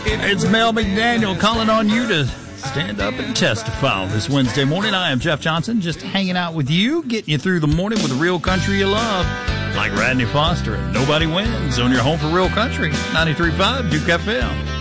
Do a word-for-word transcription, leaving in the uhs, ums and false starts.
It's Mel McDaniel calling on you to stand up and testify this Wednesday morning. I am Jeff Johnson, just hanging out with you, getting you through the morning with the real country you love, like Radney Foster and Nobody Wins on your home for real country, ninety-three point five Duke F M.